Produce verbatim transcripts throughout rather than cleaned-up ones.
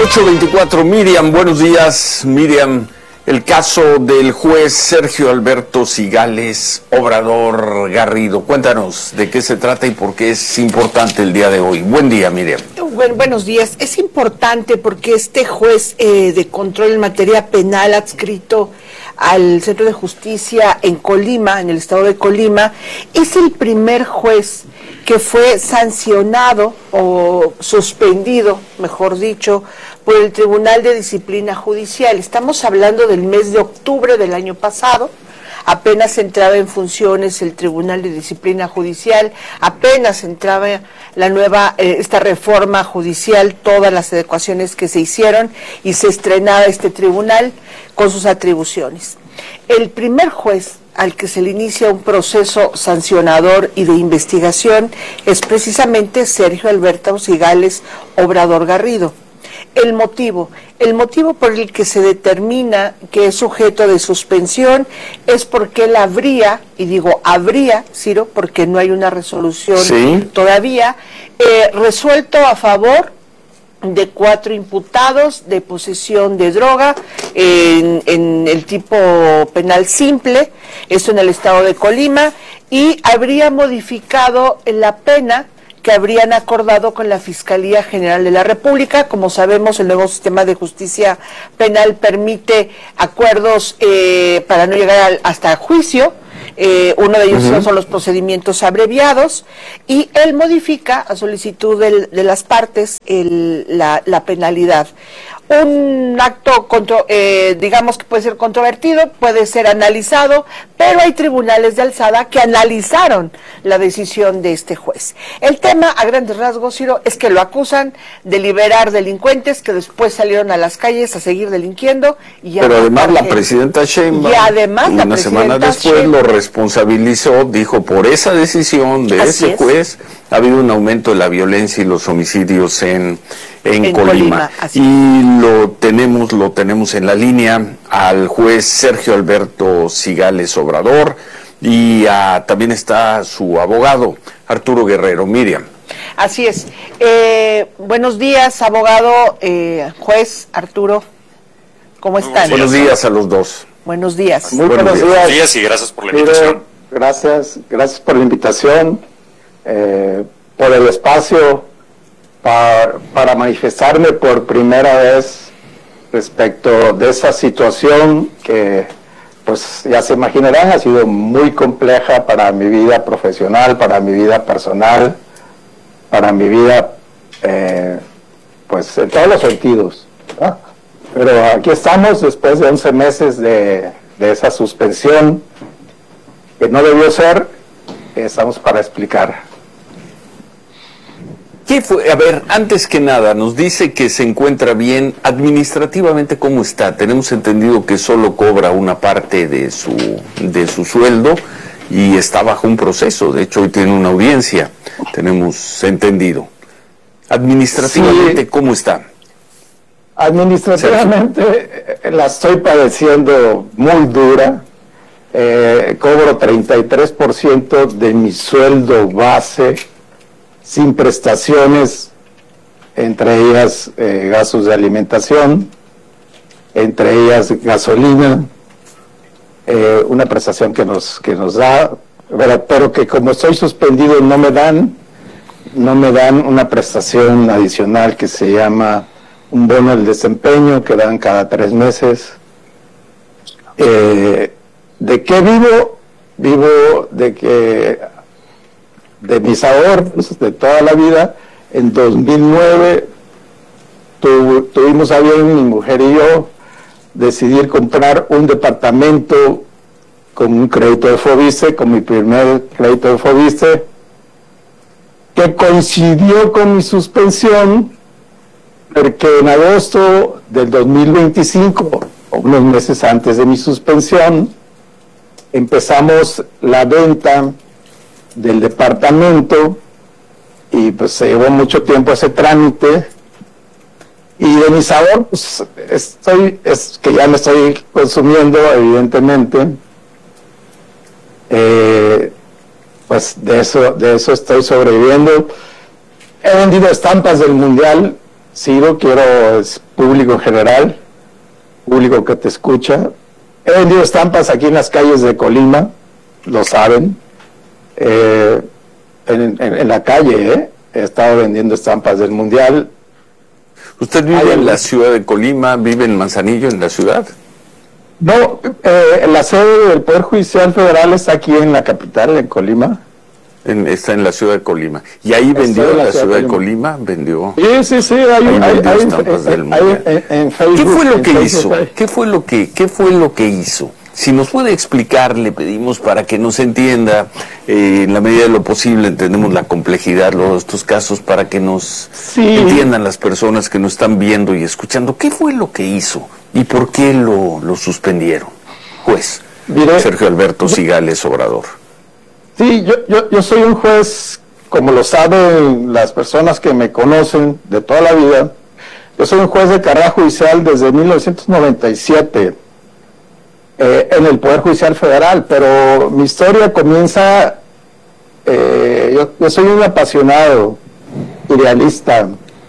ocho veinticuatro, Miriam, buenos días. Miriam, el caso del juez Sergio Alberto Cigales Obrador Garrido. Cuéntanos de qué se trata y por qué es importante el día de hoy. Buen día, Miriam. Bueno, buenos días. Es importante porque este juez eh, de control en materia penal adscrito al Centro de Justicia en Colima, en el estado de Colima, es el primer juez que fue sancionado o suspendido, mejor dicho, por el Tribunal de Disciplina Judicial. Estamos hablando del mes de octubre del año pasado. Apenas entraba en funciones el Tribunal de Disciplina Judicial, apenas entraba la nueva, eh, esta reforma judicial, todas las adecuaciones que se hicieron y se estrenaba este tribunal con sus atribuciones. El primer juez al que se le inicia un proceso sancionador y de investigación es precisamente Sergio Alberto Cigales Obrador Garrido. El motivo, el motivo por el que se determina que es sujeto de suspensión es porque él habría, y digo habría, Ciro, porque no hay una resolución ¿Sí? todavía, eh, resuelto a favor de cuatro imputados de posesión de droga en, en el tipo penal simple, esto en el estado de Colima, y habría modificado la pena que habrían acordado con la Fiscalía General de la República. Como sabemos, el nuevo sistema de justicia penal permite acuerdos eh, para no llegar al, hasta juicio. Eh, uno de ellos uh-huh. son los procedimientos abreviados, y él modifica a solicitud del, de las partes el, la, la penalidad. Un acto, contro, eh, digamos que puede ser controvertido, puede ser analizado, pero hay tribunales de alzada que analizaron la decisión de este juez. El tema, a grandes rasgos, Ciro, es que lo acusan de liberar delincuentes que después salieron a las calles a seguir delinquiendo. Y pero además la presidenta Sheinbaum, y además una la semana después Sheinbaum, lo responsabilizó, dijo, por esa decisión de Así ese es. juez ha habido un aumento de la violencia y los homicidios en, en, en Colima. Colima y lo tenemos, lo tenemos en la línea al juez Sergio Alberto Cigales Obrador, y a, también está su abogado, Arturo Guerrero. Miriam. Así es. Eh, buenos días, abogado, eh, juez Arturo. ¿Cómo están? Buenos días a los dos. Buenos días. Muy buenos, buenos días. días. días y gracias por la invitación. Gracias, gracias por la invitación, eh, por el espacio para, para manifestarme por primera vez respecto de esa situación que, pues ya se imaginarán, ha sido muy compleja para mi vida profesional, para mi vida personal, para mi vida, eh, pues en todos los sentidos, ¿no? Pero aquí estamos después de once meses de, de esa suspensión, que no debió ser. Estamos para explicar. ¿Qué fue? A ver, antes que nada, nos dice que se encuentra bien administrativamente. ¿Cómo está? Tenemos entendido que solo cobra una parte de su, de su sueldo y está bajo un proceso. De hecho, hoy tiene una audiencia, tenemos entendido. Administrativamente, sí. ¿Cómo está? Administrativamente eh, la estoy padeciendo muy dura. Eh, cobro treinta y tres por ciento de mi sueldo base, sin prestaciones, entre ellas eh, gastos de alimentación, entre ellas gasolina, eh, una prestación que nos que nos da, pero, pero que como estoy suspendido no me dan, no me dan una prestación adicional que se llama un bono del desempeño, que dan cada tres meses. Eh, ¿De qué vivo? Vivo de que de mis ahorros de toda la vida. En dos mil nueve tu, tuvimos a bien, mi mujer y yo, decidir comprar un departamento con un crédito de Fobiste, con mi primer crédito de Fobiste, que coincidió con mi suspensión, porque en agosto del dos mil veinticinco, unos meses antes de mi suspensión, empezamos la venta del departamento, y pues se llevó mucho tiempo ese trámite, y de mis ahorros estoy, es que ya me estoy consumiendo, evidentemente, eh, pues de eso, de eso estoy sobreviviendo. He vendido estampas del Mundial Ciro, quiero, es público en general, público que te escucha. He vendido estampas aquí en las calles de Colima, lo saben, eh, en, en, en la calle, ¿eh? He estado vendiendo estampas del Mundial. ¿Usted vive en la ciudad de Colima, vive en Manzanillo, en la ciudad? No, eh, la sede del Poder Judicial Federal está aquí en la capital, en Colima. En, está en la ciudad de Colima. ¿Y ahí está vendió en la, la ciudad, ciudad de Colima? Colima? ¿Vendió? Sí, sí, sí. Hay, ahí hay, hay, estampas hay, del hay en, en Facebook, ¿Qué fue lo que Facebook, hizo? Facebook. ¿Qué fue lo que, qué fue lo que hizo? Si nos puede explicar, le pedimos para que nos entienda, eh, en la medida de lo posible, entendemos la complejidad de estos casos, para que nos sí. entiendan las personas que nos están viendo y escuchando. ¿Qué fue lo que hizo y por qué lo, lo suspendieron? Juez Diré, Sergio Alberto Cigales Obrador. Sí, yo, yo, yo soy un juez, como lo saben las personas que me conocen de toda la vida. Yo soy un juez de carrera judicial desde mil novecientos noventa y siete. Eh, en el Poder Judicial Federal, pero mi historia comienza, eh, yo, yo soy un apasionado, idealista,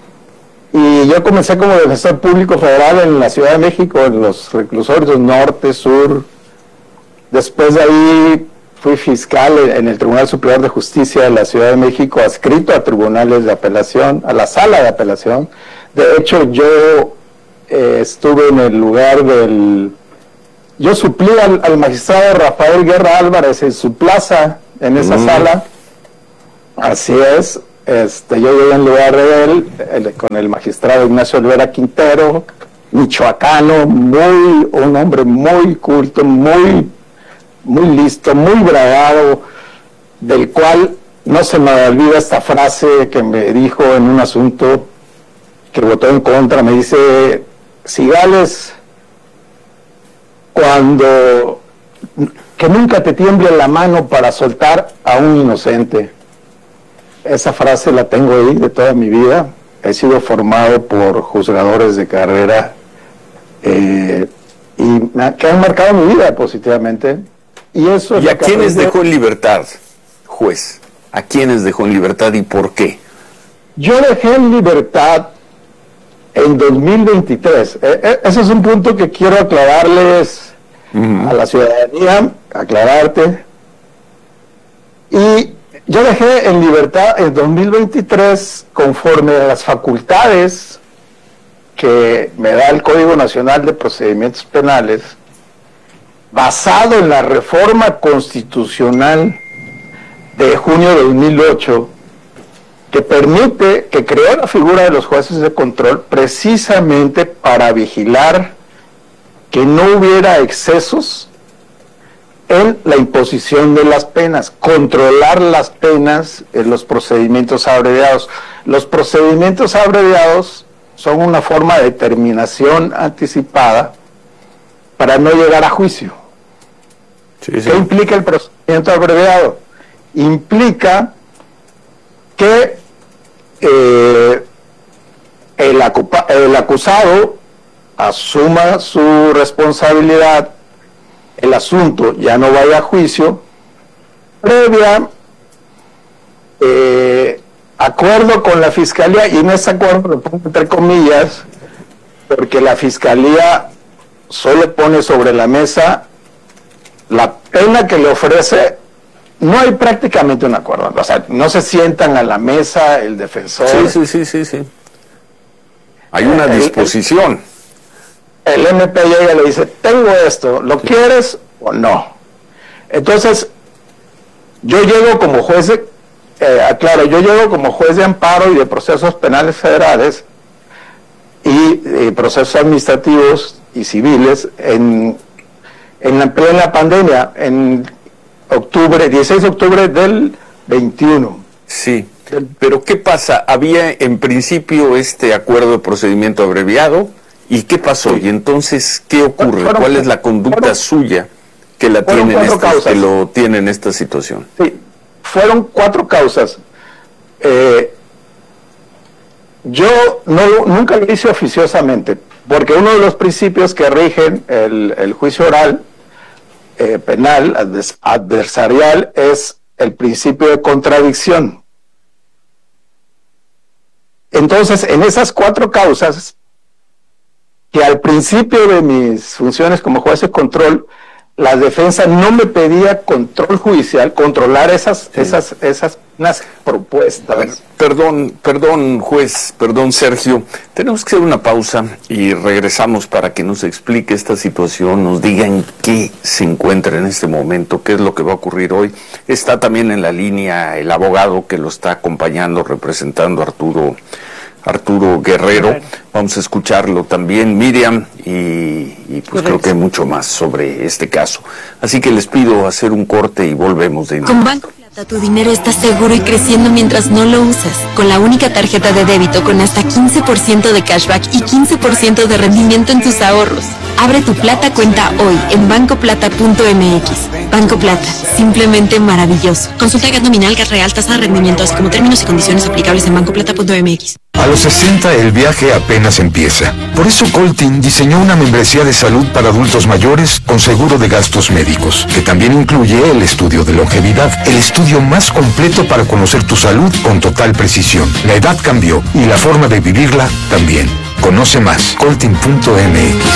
y yo comencé como defensor público federal en la Ciudad de México, en los reclusorios norte, sur. Después de ahí fui fiscal en el Tribunal Superior de Justicia de la Ciudad de México, adscrito a tribunales de apelación, a la sala de apelación. De hecho, yo eh, estuve en el lugar del... Yo suplí al, al magistrado Rafael Guerra Álvarez en su plaza, en esa mm. sala. Así es. Este, yo llegué en lugar de él, el, con el magistrado Ignacio Olvera Quintero, michoacano, muy, un hombre muy culto, muy, muy listo, muy bravado, del cual no se me olvida esta frase que me dijo en un asunto que votó en contra. Me dice: Cigales, cuando que nunca te tiemble la mano para soltar a un inocente. Esa frase la tengo ahí de toda mi vida. He sido formado por juzgadores de carrera eh, y me, que han marcado mi vida positivamente. ¿Y, eso ¿Y a quiénes dejó en libertad, juez? ¿A quiénes dejó en libertad y por qué? Yo dejé en libertad en dos mil veintitrés. Eh, eh, ese es un punto que quiero aclararles uh-huh. a la ciudadanía, aclararte. Y yo dejé en libertad en dos mil veintitrés conforme a las facultades que me da el Código Nacional de Procedimientos Penales, basado en la reforma constitucional de junio de dos mil ocho, que permite, que creó la figura de los jueces de control precisamente para vigilar que no hubiera excesos en la imposición de las penas, controlar las penas en los procedimientos abreviados. Los procedimientos abreviados son una forma de terminación anticipada para no llegar a juicio. Sí, sí. ¿Qué implica el procedimiento abreviado? Implica que eh, el, acupa, el acusado asuma su responsabilidad, el asunto ya no vaya a juicio, previa eh, acuerdo con la Fiscalía, y en ese acuerdo lo pongo entre comillas, porque la Fiscalía solo pone sobre la mesa la pena que le ofrece. No hay prácticamente un acuerdo, o sea, no se sientan a la mesa el defensor. Sí, sí, sí, sí, sí. Hay una el, disposición. El, el M P llega y le dice: tengo esto, ¿lo sí. quieres o no? Entonces, yo llego como juez de, eh, aclaro, yo llego como juez de amparo y de procesos penales federales y eh, procesos administrativos y civiles en, en la plena pandemia, en octubre, dieciséis de octubre del veintiuno. Sí, pero ¿qué pasa? Había en principio este acuerdo de procedimiento abreviado, ¿y qué pasó? Sí. Y entonces, ¿qué ocurre? Fueron, ¿Cuál es la conducta fueron, suya que, la tiene en esta, que lo tiene en esta situación? Sí, fueron cuatro causas. Eh, yo no, nunca lo hice oficiosamente, porque uno de los principios que rigen el, el juicio oral Eh, penal, adversarial, es el principio de contradicción. entonces, en esas cuatro causas, que al principio de mis funciones como juez de control, la defensa no me pedía control judicial, controlar esas, sí. esas, esas unas propuestas. Ver, perdón, perdón, juez, perdón, Sergio. Tenemos que hacer una pausa y regresamos para que nos explique esta situación, nos diga en qué se encuentra en este momento, qué es lo que va a ocurrir hoy. Está también en la línea el abogado que lo está acompañando, representando a Arturo Arturo Guerrero. Vamos a escucharlo también, Miriam, y, y pues creo que hay mucho más sobre este caso. Así que les pido hacer un corte y volvemos de inmediato. Con Banco Plata tu dinero está seguro y creciendo mientras no lo usas. Con la única tarjeta de débito con hasta quince por ciento de cashback y quince por ciento de rendimiento en tus ahorros. Abre tu Plata cuenta hoy en banco plata punto m x. Banco Plata, simplemente maravilloso. Consulta Gat nominal, Gat real, tasa de rendimiento, así como términos y condiciones aplicables en banco plata punto m x. A los sesenta el viaje apenas empieza. Por eso Coltin diseñó una membresía de salud para adultos mayores con seguro de gastos médicos, que también incluye el estudio de longevidad, el estudio más completo para conocer tu salud con total precisión. La edad cambió y la forma de vivirla también. Conoce más, coltin punto m x.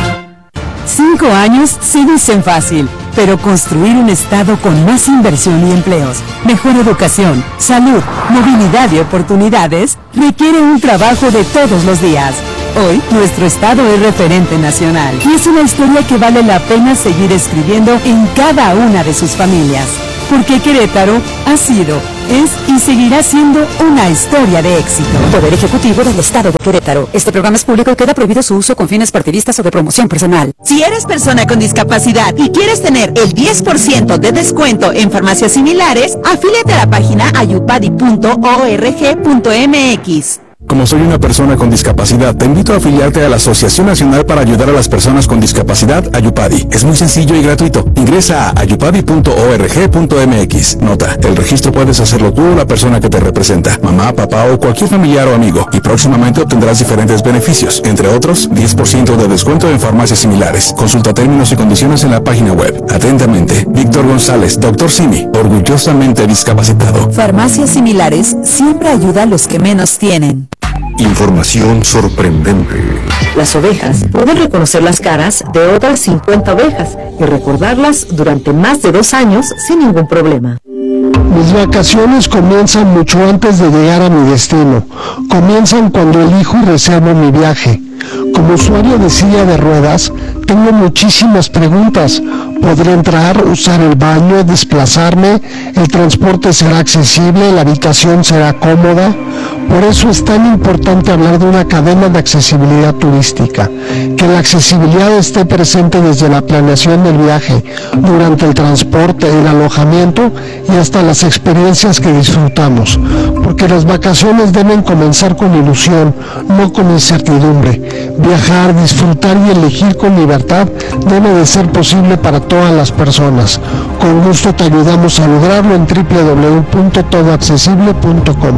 Cinco años se dicen fácil, pero construir un estado con más inversión y empleos, mejor educación, salud, movilidad y oportunidades requiere un trabajo de todos los días. Hoy, nuestro estado es referente nacional y es una historia que vale la pena seguir escribiendo en cada una de sus familias. Porque Querétaro ha sido, es y seguirá siendo una historia de éxito. Poder Ejecutivo del Estado de Querétaro. Este programa es público y queda prohibido su uso con fines partidistas o de promoción personal. Si eres persona con discapacidad y quieres tener el diez por ciento de descuento en farmacias similares, afíliate a la página ayupadi punto org punto m x. Como soy una persona con discapacidad, te invito a afiliarte a la Asociación Nacional para Ayudar a las Personas con Discapacidad, Ayupadi. Es muy sencillo y gratuito. Ingresa a ayupadi punto org punto m x. Nota, el registro puedes hacerlo tú o la persona que te representa, mamá, papá o cualquier familiar o amigo, y próximamente obtendrás diferentes beneficios, entre otros, diez por ciento de descuento en farmacias similares. Consulta términos y condiciones en la página web. Atentamente, Víctor González, doctor Simi, orgullosamente discapacitado. Farmacias similares siempre ayuda a los que menos tienen. Información sorprendente. Las ovejas pueden reconocer las caras de otras cincuenta ovejas y recordarlas durante más de dos años sin ningún problema. Mis vacaciones comienzan mucho antes de llegar a mi destino. Comienzan cuando elijo y reservo mi viaje. Como usuario de silla de ruedas, tengo muchísimas preguntas. ¿Podré entrar, usar el baño, desplazarme? ¿El transporte será accesible? ¿La habitación será cómoda? Por eso es tan importante hablar de una cadena de accesibilidad turística. Que la accesibilidad esté presente desde la planeación del viaje, durante el transporte, el alojamiento y hasta las experiencias que disfrutamos. Porque las vacaciones deben comenzar con ilusión, no con incertidumbre. Viajar, disfrutar y elegir con libertad debe de ser posible para todas las personas. Con gusto te ayudamos a lograrlo en doble u doble u doble u punto todo accesible punto com.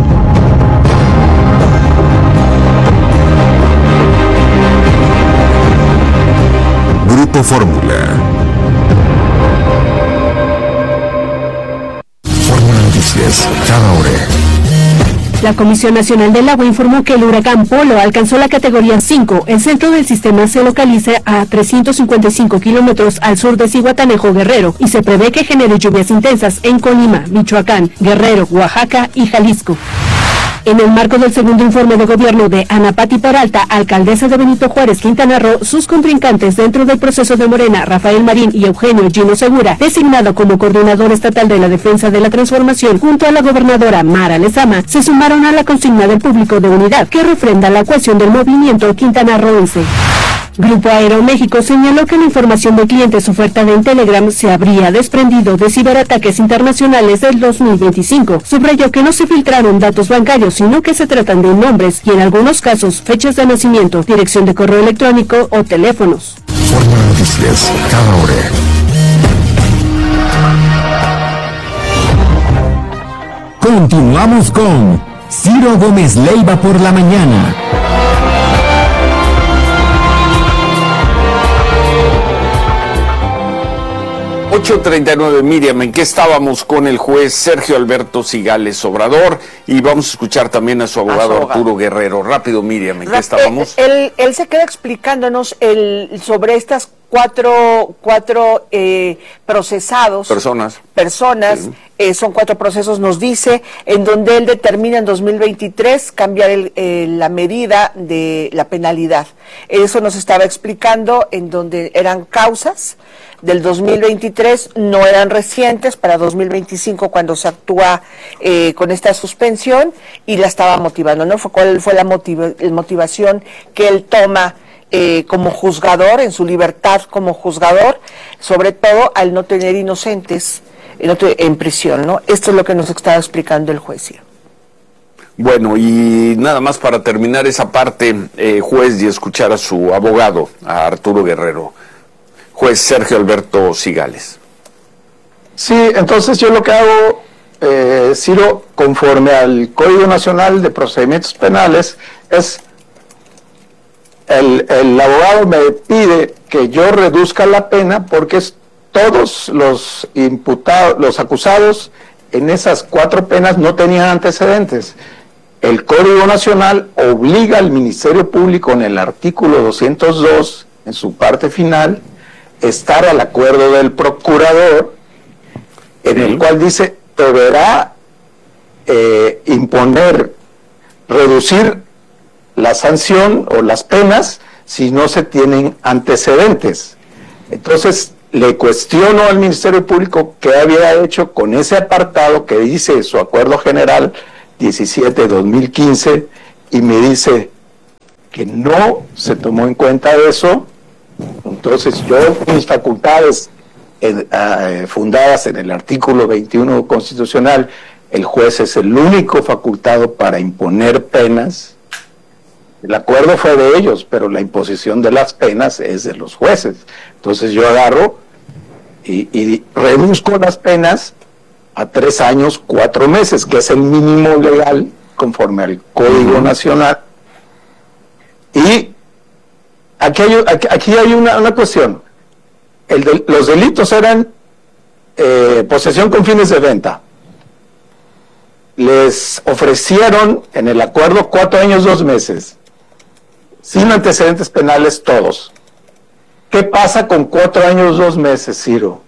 Grupo Fórmula. Fórmula Noticias, cada hora. La Comisión Nacional del Agua informó que el huracán Polo alcanzó la categoría cinco. El centro del sistema se localiza a trescientos cincuenta y cinco kilómetros al sur de Zihuatanejo, Guerrero, y se prevé que genere lluvias intensas en Colima, Michoacán, Guerrero, Oaxaca y Jalisco. En el marco del segundo informe de gobierno de Ana Pati Peralta, alcaldesa de Benito Juárez, Quintana Roo, sus contrincantes dentro del proceso de Morena, Rafael Marín y Eugenio Gino Segura, designado como coordinador estatal de la defensa de la transformación, junto a la gobernadora Mara Lezama, se sumaron a la consigna del público de unidad que refrenda la cohesión del movimiento quintanarroense. Grupo Aeroméxico señaló que la información de clientes ofertada en Telegram se habría desprendido de ciberataques internacionales del dos mil veinticinco. Subrayó que no se filtraron datos bancarios, sino que se tratan de nombres y en algunos casos fechas de nacimiento, dirección de correo electrónico o teléfonos. Fórmula Noticias, cada hora. Continuamos con Ciro Gómez Leiva por la mañana. ocho treinta y nueve, Miriam, ¿en qué estábamos con el juez Sergio Alberto Cigales Obrador? Y vamos a escuchar también a su abogado, a su abogado. Arturo Guerrero. Rápido, Miriam, ¿en qué estábamos? Él, él se queda explicándonos el, sobre estas cuatro, cuatro eh, procesados. Personas. Personas, sí. eh, son cuatro procesos, nos dice, en donde él determina en dos mil veintitrés cambiar el, eh, la medida de la penalidad. Eso nos estaba explicando, en donde eran causas del dos mil veintitrés, no eran recientes, para dos mil veinticinco cuando se actúa eh, con esta suspensión, y la estaba motivando, ¿no? Fue, ¿Cuál fue la motiva, la motivación que él toma eh, como juzgador, en su libertad como juzgador, sobre todo al no tener inocentes en, en prisión, ¿no? Esto es lo que nos estaba explicando el juez. ¿Sí? Bueno, y nada más para terminar esa parte, eh, juez, y escuchar a su abogado, a Arturo Guerrero. Juez Sergio Alberto Cigales. Sí, entonces yo lo que hago, eh, Ciro, conforme al Código Nacional de Procedimientos Penales, es el, el abogado me pide que yo reduzca la pena porque es, todos los imputados, los acusados en esas cuatro penas no tenían antecedentes. El Código Nacional obliga al Ministerio Público en el artículo doscientos dos, en su parte final, estar al acuerdo del procurador, en el cual dice deberá eh, imponer, reducir la sanción o las penas si no se tienen antecedentes. Entonces le cuestiono al Ministerio Público qué había hecho con ese apartado que dice su acuerdo general diecisiete de dos mil quince, y me dice que no se tomó en cuenta eso. Entonces yo, mis facultades eh, eh, fundadas en el artículo veintiuno constitucional, el juez es el único facultado para imponer penas. El acuerdo fue de ellos, pero la imposición de las penas es de los jueces. Entonces yo agarro y, y reduzco las penas a tres años, cuatro meses, que es el mínimo legal conforme al Código Nacional. Y Aquí hay, aquí, aquí hay una, una cuestión. El de, los delitos eran eh, posesión con fines de venta. Les ofrecieron en el acuerdo cuatro años, dos meses, sin antecedentes penales todos. ¿Qué pasa con cuatro años, dos meses, Ciro?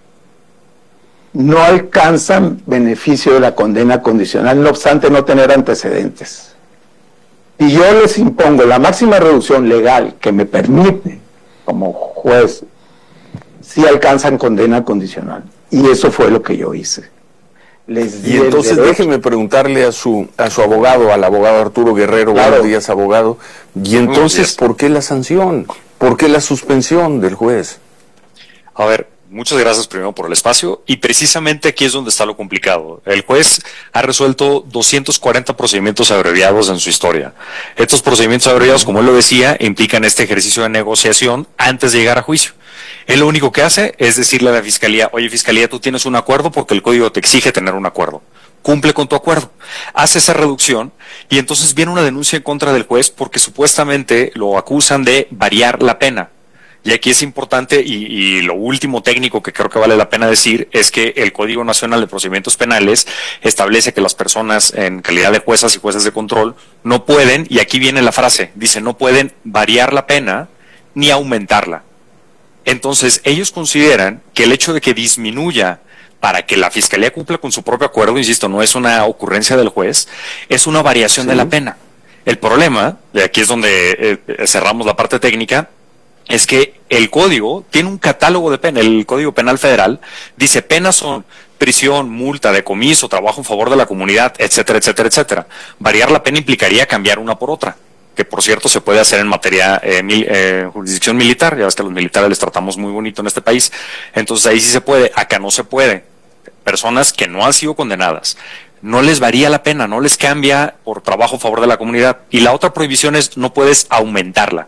No alcanzan beneficio de la condena condicional, no obstante no tener antecedentes. Y yo les impongo la máxima reducción legal que me permite, como juez, si alcanzan condena condicional. Y eso fue lo que yo hice. Les di y entonces déjeme preguntarle a su a su abogado, al abogado Arturo Guerrero, claro. Buenos días, abogado. Y entonces, ¿por qué la sanción? ¿Por qué la suspensión del juez? A ver, muchas gracias primero por el espacio, y precisamente aquí es donde está lo complicado. El juez ha resuelto doscientos cuarenta procedimientos abreviados en su historia. Estos procedimientos abreviados, como él lo decía, implican este ejercicio de negociación antes de llegar a juicio. Él lo único que hace es decirle a la Fiscalía, oye Fiscalía, tú tienes un acuerdo porque el Código te exige tener un acuerdo. Cumple con tu acuerdo. Hace esa reducción y entonces viene una denuncia en contra del juez porque supuestamente lo acusan de variar la pena. Y aquí es importante, y, y lo último técnico que creo que vale la pena decir, es que el Código Nacional de Procedimientos Penales establece que las personas en calidad de juezas y jueces de control no pueden, y aquí viene la frase, dice, no pueden variar la pena ni aumentarla. Entonces, ellos consideran que el hecho de que disminuya para que la Fiscalía cumpla con su propio acuerdo, insisto, no es una ocurrencia del juez, es una variación sí. de la pena. El problema, y aquí es donde eh, cerramos la parte técnica, es que el código tiene un catálogo de penas. El Código Penal Federal dice penas son prisión, multa, decomiso, trabajo en favor de la comunidad, etcétera, etcétera, etcétera. Variar la pena implicaría cambiar una por otra, que por cierto se puede hacer en materia eh, mil, eh, jurisdicción militar. Ya ves que a los militares les tratamos muy bonito en este país. Entonces ahí sí se puede, acá no se puede. Personas que no han sido condenadas, no les varía la pena, no les cambia por trabajo a favor de la comunidad. Y la otra prohibición es no puedes aumentarla.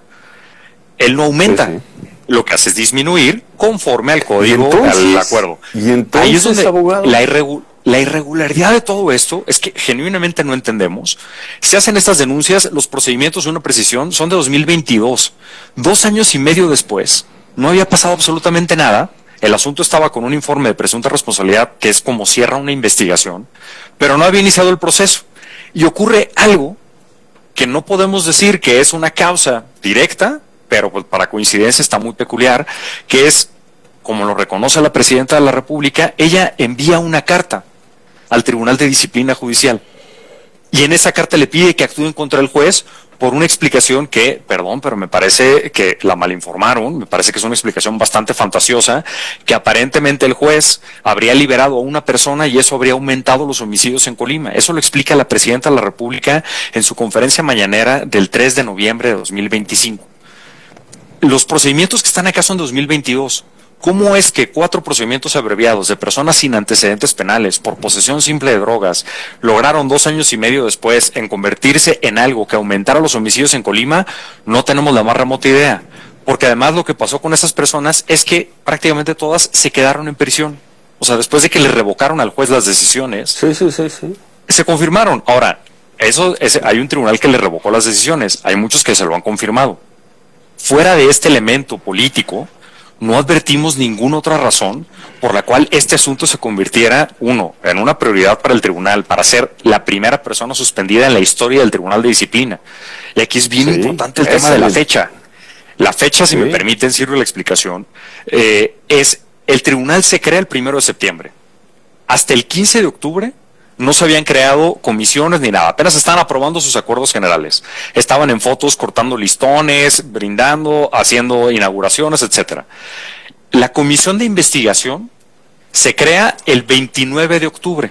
Él no aumenta, sí, sí. Lo que hace es disminuir conforme al código, entonces, al acuerdo. Y entonces, ahí es donde abogado, la, irregu la irregularidad de todo esto es que genuinamente no entendemos. Se hacen estas denuncias, los procedimientos de una precisión son de dos mil veintidós, dos años y medio después, no había pasado absolutamente nada, El asunto estaba con un informe de presunta responsabilidad, que es como cierra una investigación, pero no había iniciado el proceso. Y ocurre algo que no podemos decir que es una causa directa, pero pues para coincidencia está muy peculiar, que es, como lo reconoce la Presidenta de la República, ella envía una carta al Tribunal de Disciplina Judicial. Y en esa carta le pide que actúen contra el juez por una explicación que, perdón, pero me parece que la malinformaron, me parece que es una explicación bastante fantasiosa, que aparentemente el juez habría liberado a una persona y eso habría aumentado los homicidios en Colima. Eso lo explica la Presidenta de la República en su conferencia mañanera del tres de noviembre de dos mil veinticinco. Los procedimientos que están acá son de dos mil veintidós. ¿Cómo es que cuatro procedimientos abreviados de personas sin antecedentes penales por posesión simple de drogas lograron dos años y medio después en convertirse en algo que aumentara los homicidios en Colima? No tenemos la más remota idea, porque además lo que pasó con esas personas es que prácticamente todas se quedaron en prisión. O sea, después de que le revocaron al juez las decisiones, sí, sí, sí, sí. se confirmaron. Ahora, eso es, hay un tribunal que le revocó las decisiones, hay muchos que se lo han confirmado. Fuera de este elemento político, no advertimos ninguna otra razón por la cual este asunto se convirtiera, uno, en una prioridad para el tribunal, para ser la primera persona suspendida en la historia del Tribunal de Disciplina. Y aquí es bien sí, importante el tema de la fecha. La fecha, si sí. me permiten, sirve la explicación, eh, es, el tribunal se crea el primero de septiembre. Hasta el quince de octubre no se habían creado comisiones ni nada, apenas estaban aprobando sus acuerdos generales. Estaban en fotos cortando listones, brindando, haciendo inauguraciones, etcétera. La comisión de investigación se crea el veintinueve de octubre.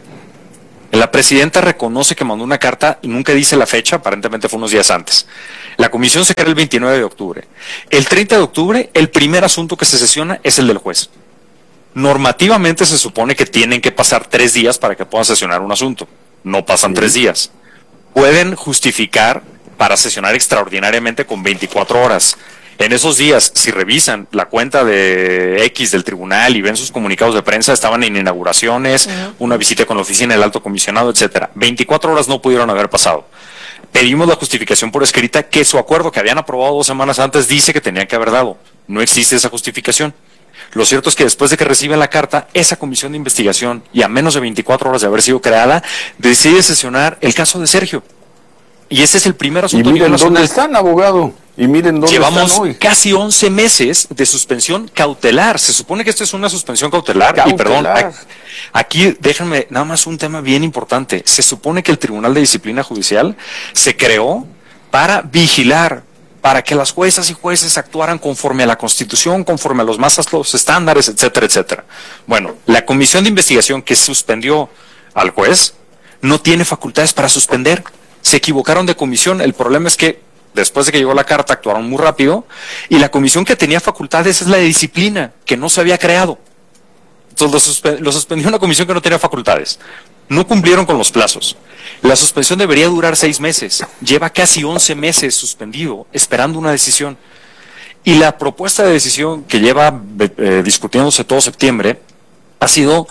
La presidenta reconoce que mandó una carta y nunca dice la fecha, aparentemente fue unos días antes. La comisión se crea el veintinueve de octubre. El treinta de octubre, el primer asunto que se sesiona es el del juez. Normativamente se supone que tienen que pasar tres días para que puedan sesionar un asunto. No pasan sí. tres días. Pueden justificar para sesionar extraordinariamente con veinticuatro horas. En esos días, si revisan la cuenta de X del tribunal y ven sus comunicados de prensa, estaban en inauguraciones, uh-huh. una visita con la oficina del alto comisionado, etcétera. veinticuatro horas no pudieron haber pasado. Pedimos la justificación por escrita que su acuerdo que habían aprobado dos semanas antes dice que tenían que haber dado. No existe esa justificación. Lo cierto es que después de que reciben la carta, esa comisión de investigación, y a menos de veinticuatro horas de haber sido creada, decide sesionar el caso de Sergio. Y ese es el primer asunto. Y miren dónde están, abogado. Y miren dónde Llevamos están hoy. Casi once meses de suspensión cautelar. Se supone que esto es una suspensión cautelar. cautelar. Y perdón, aquí déjenme nada más un tema bien importante. Se supone que el Tribunal de Disciplina Judicial se creó para vigilar, para que las juezas y jueces actuaran conforme a la Constitución, conforme a los más altos estándares, etcétera, etcétera. Bueno, la comisión de investigación que suspendió al juez no tiene facultades para suspender. Se equivocaron de comisión. El problema es que después de que llegó la carta actuaron muy rápido y la comisión que tenía facultades es la de disciplina, que no se había creado. Entonces lo, suspe- lo suspendió una comisión que no tenía facultades. No cumplieron con los plazos. La suspensión debería durar seis meses. Lleva casi once meses suspendido, esperando una decisión. Y la propuesta de decisión que lleva eh, discutiéndose todo septiembre ha sido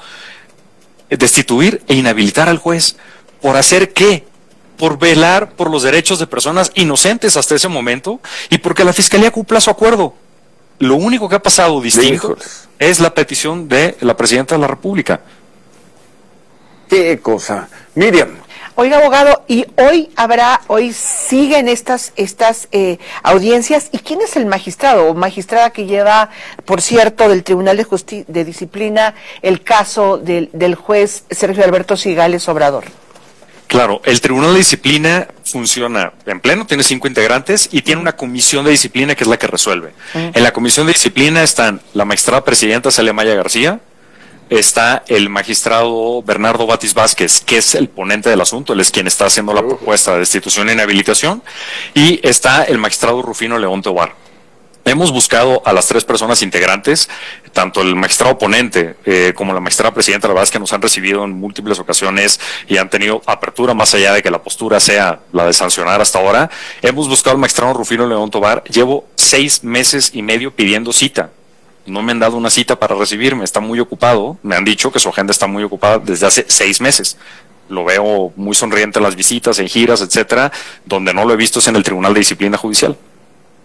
destituir e inhabilitar al juez. ¿Por hacer qué? Por velar por los derechos de personas inocentes hasta ese momento y porque la Fiscalía cumpla su acuerdo. Lo único que ha pasado distinto es la petición de la Presidenta de la República. ¿Qué cosa? Miriam. Oiga, abogado, y hoy habrá, hoy siguen estas estas eh, audiencias. ¿Y quién es el magistrado o magistrada que lleva, por cierto, del Tribunal de Justi- de Disciplina el caso del, del juez Sergio Alberto Cigales Obrador? Claro, el Tribunal de Disciplina funciona en pleno, tiene cinco integrantes y tiene una comisión de disciplina que es la que resuelve. Uh-huh. En la comisión de disciplina están la magistrada presidenta Celia Maya García, está el magistrado Bernardo Batis Vázquez, que es el ponente del asunto, él es quien está haciendo la propuesta de destitución e inhabilitación, y está el magistrado Rufino León Tobar. Hemos buscado a las tres personas integrantes, tanto el magistrado ponente eh, como la magistrada presidenta, la verdad es que nos han recibido en múltiples ocasiones y han tenido apertura más allá de que la postura sea la de sancionar hasta ahora. Hemos buscado al magistrado Rufino León Tobar, llevo seis meses y medio pidiendo cita. No me han dado una cita para recibirme, está muy ocupado, me han dicho que su agenda está muy ocupada desde hace seis meses. Lo veo muy sonriente en las visitas, en giras, etcétera, donde no lo he visto es en el Tribunal de Disciplina Judicial.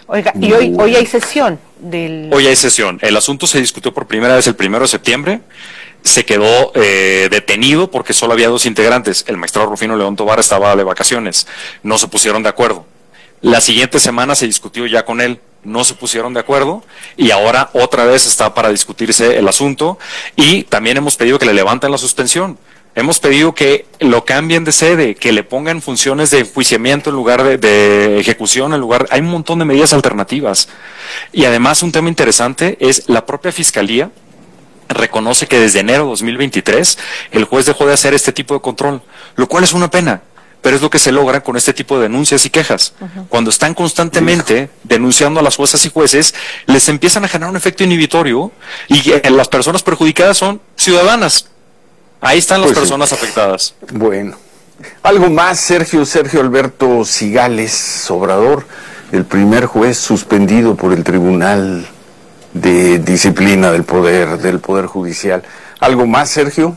Oiga, y hoy, hoy hay sesión del... Hoy hay sesión. El asunto se discutió por primera vez el primero de septiembre. Se quedó eh, detenido porque solo había dos integrantes. El magistrado Rufino León Tobar estaba de vacaciones. No se pusieron de acuerdo. La siguiente semana se discutió ya con él. No se pusieron de acuerdo y ahora otra vez está para discutirse el asunto, y también hemos pedido que le levanten la suspensión. Hemos pedido que lo cambien de sede, que le pongan funciones de enjuiciamiento en lugar de, de ejecución, en lugar... Hay un montón de medidas alternativas. Y además un tema interesante es la propia Fiscalía reconoce que desde enero de dos mil veintitrés el juez dejó de hacer este tipo de control, lo cual es una pena, pero es lo que se logra con este tipo de denuncias y quejas. Uh-huh. Cuando están constantemente denunciando a las juezas y jueces, les empiezan a generar un efecto inhibitorio y eh, las personas perjudicadas son ciudadanas. Ahí están las pues personas sí. afectadas. Bueno, algo más, Sergio, Sergio Alberto Cigales Obrador, el primer juez suspendido por el Tribunal de Disciplina del Poder, del Poder Judicial. ¿Algo más, Sergio?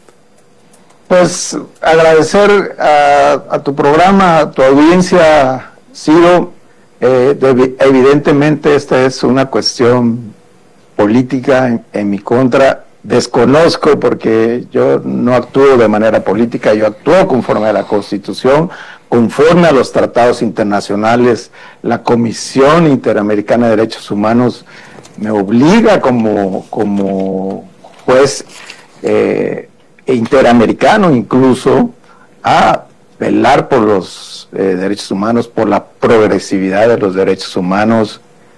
Pues agradecer a, a tu programa, a tu audiencia, Ciro. Eh, de, evidentemente esta es una cuestión política en, en mi contra. Desconozco porque yo no actúo de manera política, yo actúo conforme a la Constitución, conforme a los tratados internacionales. La Comisión Interamericana de Derechos Humanos me obliga como, como juez eh, interamericano incluso a velar por los eh, derechos humanos, por la progresividad de los derechos humanos.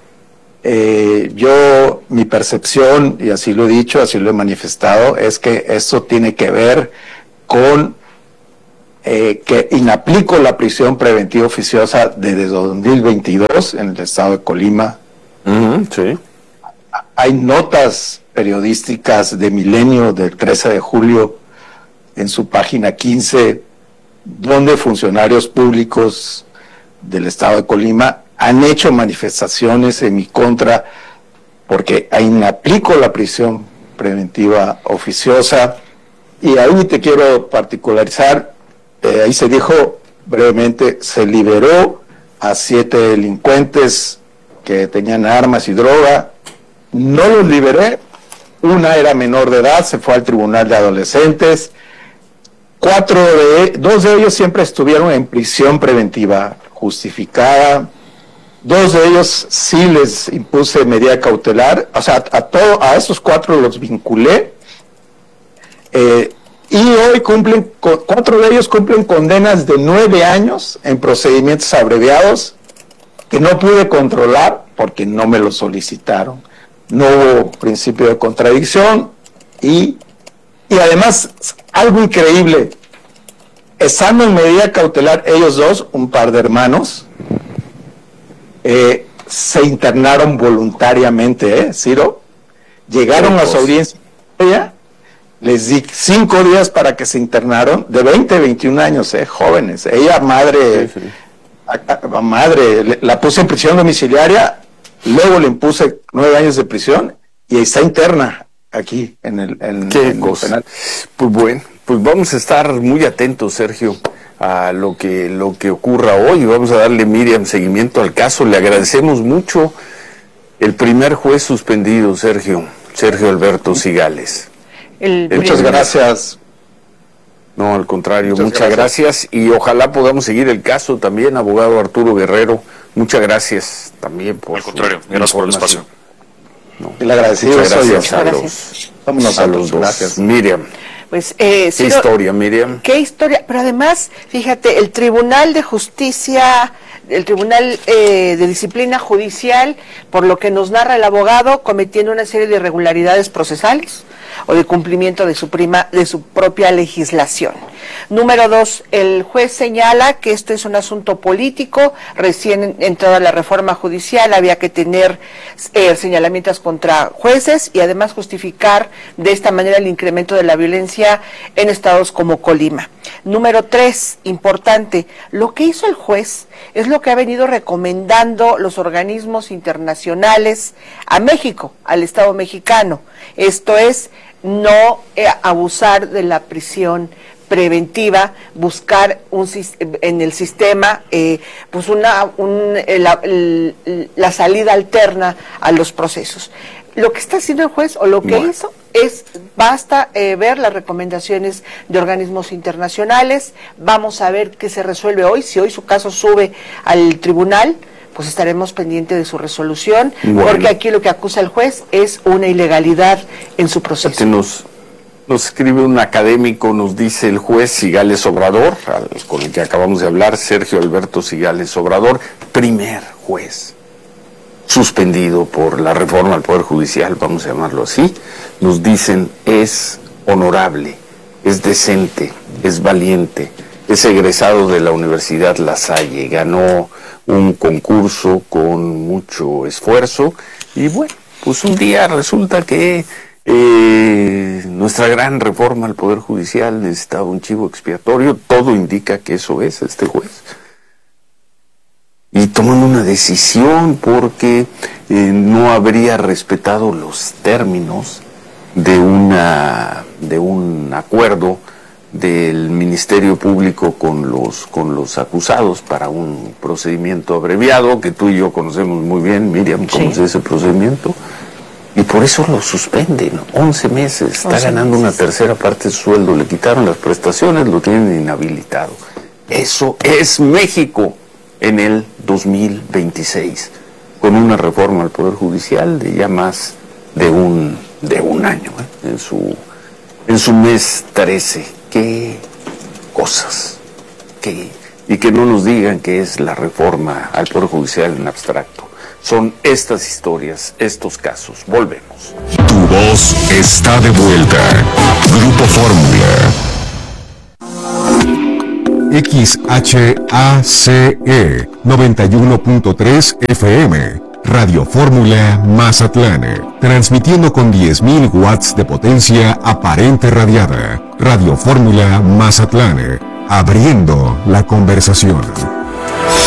Eh, yo, mi percepción, y así lo he dicho, así lo he manifestado, es que eso tiene que ver con eh, que inaplico la prisión preventiva oficiosa desde dos mil veintidós en el estado de Colima. Uh-huh, sí. Hay notas periodísticas de Milenio del trece de julio en su página quince, donde funcionarios públicos del estado de Colima han hecho manifestaciones en mi contra porque ahí aplico la prisión preventiva oficiosa. Y ahí te quiero particularizar, eh, ahí se dijo brevemente, se liberó a siete delincuentes que tenían armas y droga. No los liberé, una era menor de edad, se fue al tribunal de adolescentes, cuatro de, dos de ellos siempre estuvieron en prisión preventiva justificada, dos de ellos sí les impuse medida cautelar, o sea, a, todo, a esos cuatro los vinculé, eh, y hoy cumplen, cuatro de ellos cumplen condenas de nueve años en procedimientos abreviados que no pude controlar porque no me lo solicitaron. No hubo principio de contradicción y, y además, algo increíble, estando en medida cautelar ellos dos, un par de hermanos, eh, se internaron voluntariamente, ¿eh, Ciro? Llegaron a su audiencia, les di cinco días para que se internaron, de veinte, veintiún años, ¿eh? Jóvenes. Ella, madre, sí, sí. A, a, madre, la puse en prisión domiciliaria. Luego le impuse nueve años de prisión y está interna aquí en el, en, ¿Qué en cosa? el penal. Pues bueno, pues vamos a estar muy atentos, Sergio, a lo que lo que ocurra hoy. Vamos a darle, Miriam, seguimiento al caso. Le agradecemos mucho el primer juez suspendido, Sergio, Sergio Alberto Cigales. El muchas gracias. No, al contrario, muchas, muchas gracias. gracias y ojalá podamos seguir el caso también, abogado Arturo Guerrero. Muchas gracias también por... Al contrario, gracias por el espacio. No. El agradecido muchas gracias soy a yo. los, Vámonos a los dos. Gracias. Miriam. Pues, eh, ¿Qué Ciro, historia, Miriam? ¿Qué historia? Pero además, fíjate, el Tribunal de Justicia, el Tribunal eh, de Disciplina Judicial, por lo que nos narra el abogado, cometiendo una serie de irregularidades procesales o de cumplimiento de su prima, de su propia legislación. Número dos, el juez señala que esto es un asunto político, recién entrada la reforma judicial, había que tener eh, señalamientos contra jueces y además justificar de esta manera el incremento de la violencia en estados como Colima. Número tres, importante, lo que hizo el juez es lo que ha venido recomendando los organismos internacionales a México, al Estado mexicano. Esto es, no eh, abusar de la prisión preventiva, buscar un, en el sistema eh, pues una un, la, la salida alterna a los procesos. Lo que está haciendo el juez o lo que bueno. hizo es, basta eh, ver las recomendaciones de organismos internacionales, vamos a ver qué se resuelve hoy, si hoy su caso sube al tribunal, pues estaremos pendientes de su resolución, bueno. porque aquí lo que acusa el juez es una ilegalidad en su proceso. Nos, nos escribe un académico, nos dice el juez Cigales Obrador, al, con el que acabamos de hablar, Sergio Alberto Cigales Obrador, primer juez suspendido por la reforma al Poder Judicial, vamos a llamarlo así, nos dicen es honorable, es decente, es valiente, es egresado de la Universidad La Salle, ganó un concurso con mucho esfuerzo y bueno, pues un día resulta que eh, nuestra gran reforma al Poder Judicial necesitaba un chivo expiatorio, todo indica que eso es este juez. Y toman una decisión porque eh, no habría respetado los términos de una de un acuerdo del Ministerio Público con los con los acusados para un procedimiento abreviado que tú y yo conocemos muy bien, Miriam, ¿cómo sí. es ese procedimiento? Y por eso lo suspenden, once meses, está ganando una tercera parte de su sueldo, le quitaron las prestaciones, lo tienen inhabilitado. Eso es México en el dos mil veintiséis, con una reforma al Poder Judicial de ya más de un de un año, ¿eh? en su en su mes trece. Qué cosas, qué, y que no nos digan que es la reforma al Poder Judicial en abstracto. Son estas historias, estos casos. Volvemos. Tu voz está de vuelta. Grupo Fórmula. X H A C E noventa y uno punto tres F M, Radio Fórmula Mazatlán, transmitiendo con diez mil watts de potencia aparente radiada. Radio Fórmula Mazatlán, abriendo la conversación.